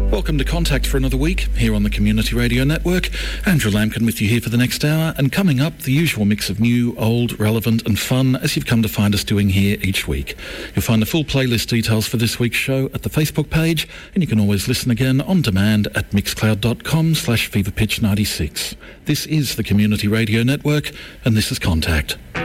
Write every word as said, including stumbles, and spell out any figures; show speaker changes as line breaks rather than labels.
Welcome to Contact for another week here on the Community Radio Network. Andrew Lampkin with you here for the next hour, and coming up, the usual mix of new, old, relevant and fun as you've come to find us doing here each week. You'll find the full playlist details for this week's show at the Facebook page, and you can always listen again on demand at mixcloud.com slash feverpitch96. This is the Community Radio Network, and this is Contact.